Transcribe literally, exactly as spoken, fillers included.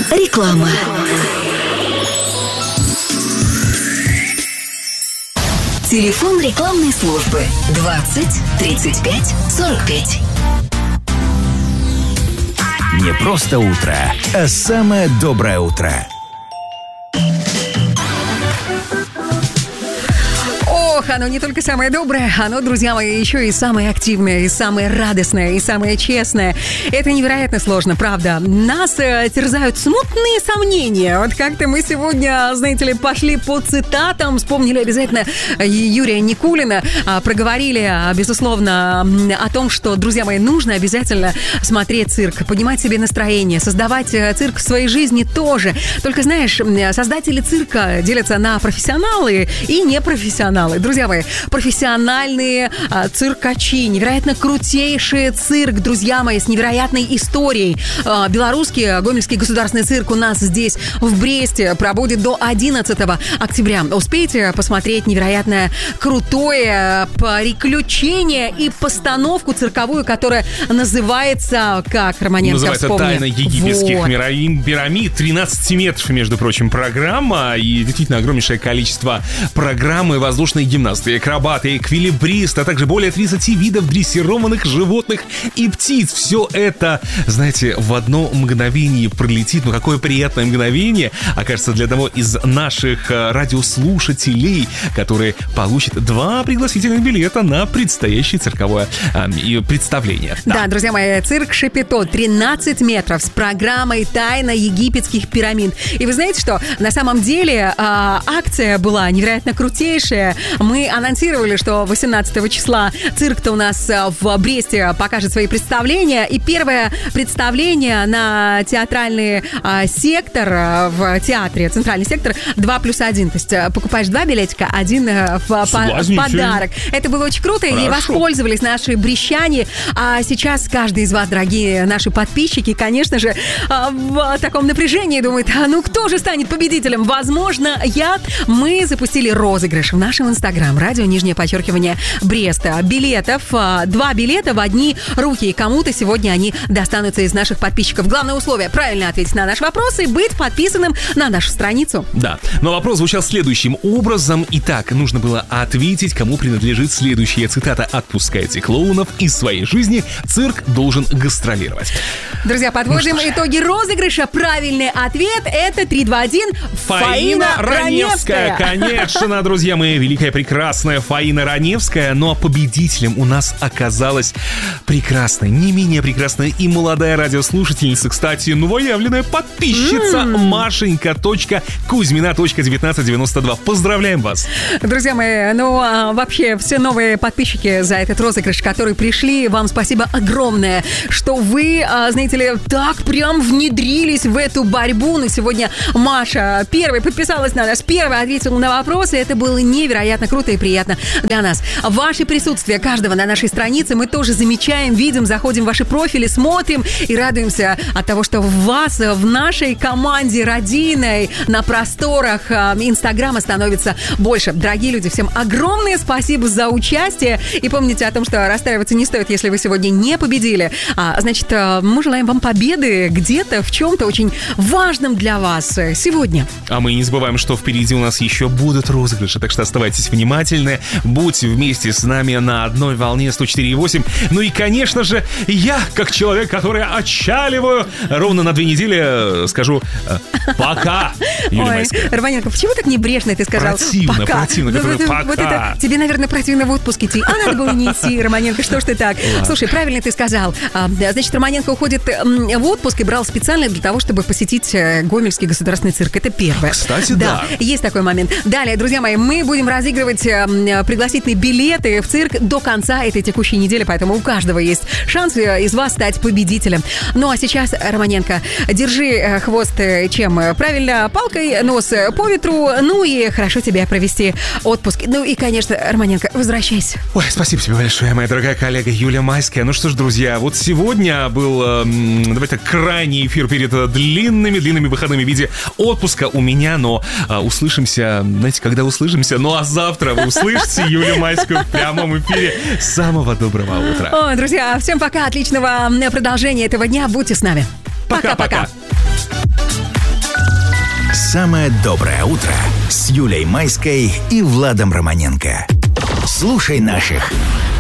Реклама. Телефон рекламной службы двадцать тридцать пять сорок пять. Не просто утро, а самое доброе утро. Ох, оно не только самое доброе, оно, друзья мои, еще и самое активное, и самое радостное, и самое честное. Это невероятно сложно, правда. Нас э, терзают смутные сомнения. Вот как-то мы сегодня, знаете ли, пошли по цитатам, вспомнили обязательно Юрия Никулина, э, проговорили, безусловно, о том, что, друзья мои, нужно обязательно смотреть цирк, поднимать себе настроение, создавать цирк в своей жизни тоже. Только, знаешь, создатели цирка делятся на профессионалы и непрофессионалы. Друзья мои, профессиональные а, циркачи, невероятно крутейший цирк, друзья мои, с невероятной историей. А, белорусский Гомельский государственный цирк у нас здесь, в Бресте, пробудет до одиннадцатого октября. Успейте посмотреть невероятное крутое приключение и постановку цирковую, которая называется, как, Романенко, называется вспомни. «Тайна египетских вот. пирамид». тринадцать метров, между прочим, программа. И действительно огромнейшее количество программы воздушной гимнасты, акробаты, эквилибристы, а также более тридцать видов дрессированных животных и птиц. Все это, знаете, в одно мгновение пролетит. Ну, какое приятное мгновение окажется для одного из наших радиослушателей, которые получат два пригласительных билета на предстоящее цирковое э, представление. Да. да, друзья мои, цирк Шапито, тринадцать метров с программой «Тайна египетских пирамид». И вы знаете что? На самом деле э, акция была невероятно крутейшая. Мы анонсировали, что восемнадцатого числа цирк-то у нас в Бресте покажет свои представления. И первое представление на театральный а, сектор в театре, центральный сектор, два плюс один. То есть покупаешь два билетика, один в, по- в подарок. Это было очень круто, Хорошо. И воспользовались наши брестяне. А сейчас каждый из вас, дорогие наши подписчики, конечно же, в таком напряжении думает, а ну кто же станет победителем? Возможно, я. Мы запустили розыгрыш в нашем инстаграм, радио, нижнее подчеркивание, Бреста. Билетов, два билета в одни руки. И кому-то сегодня они достанутся из наших подписчиков. Главное условие — правильно ответить на наши вопросы и быть подписанным на нашу страницу. Да, но вопрос звучал следующим образом. Итак, нужно было ответить, кому принадлежит следующая цитата: «Отпускайте клоунов из своей жизни, цирк должен гастролировать». Друзья, подводим ну итоги розыгрыша. Правильный ответ — это три, два, один. Фаина Раневская. Конечно, друзья мои, великая, прекрасная Фаина Раневская. Ну а победителем у нас оказалась прекрасная, не менее прекрасная и молодая радиослушательница, кстати, новоявленная подписчица mm. Машенька.Кузьмина.девятнадцать девяносто два. Поздравляем вас! Друзья мои, ну а вообще все новые подписчики за этот розыгрыш, которые пришли, вам спасибо огромное, что вы, а, знаете ли, так прям внедрились в эту борьбу. Ну, сегодня Маша первой подписалась на нас, первой ответила на вопросы. Это было невероятно круто и приятно для нас. Ваше присутствие каждого на нашей странице мы тоже замечаем, видим, заходим в ваши профили, смотрим и радуемся от того, что вас в нашей команде родийной на просторах Инстаграма становится больше. Дорогие люди, всем огромное спасибо за участие. И помните о том, что расстраиваться не стоит, если вы сегодня не победили. А, значит, мы желаем вам победы где-то, в чем-то очень важном для вас сегодня. А мы не забываем, что впереди у нас еще будут розыгрыши, так что оставайтесь внимательны, будьте вместе с нами на одной волне сто четыре и восемь. Ну и, конечно же, я, как человек, который отчаливаю, ровно на две недели скажу пока, Юлия Майская. Романенко, почему так небрежно ты сказал? Противно, пока. противно, ну, который вот, пока. Вот это, тебе, наверное, противно в отпуск идти, а надо было не идти, Романенко, что ж ты так? Ладно. Слушай, правильно ты сказал. Значит, Романенко уходит в отпуск и брал специально для того, чтобы посетить Гомельский государственный цирк. Это первое. Кстати, да. да. Есть такой момент. Далее, друзья мои, мы будем разыгрывать пригласительные билеты в цирк до конца этой текущей недели, поэтому у каждого есть шанс из вас стать победителем. Ну а сейчас, Романенко, держи хвост чем? Правильно, палкой, нос по ветру, ну и хорошо тебя провести отпуск. Ну и, конечно, Романенко, возвращайся. Ой, спасибо тебе большое, моя дорогая коллега Юлия Майская. Ну что ж, друзья, вот сегодня был, давайте, крайний эфир перед длинными-длинными выходными в виде отпуска у меня, но а, услышимся, знаете, когда услышимся, ну а завтра вы услышите Юлию Майскую в прямом эфире. Самого доброго утра. О, друзья, всем пока, отличного продолжения этого дня, будьте с нами. Пока-пока. самое доброе утро с Юлей Майской и Владом Романенко. Слушай наших.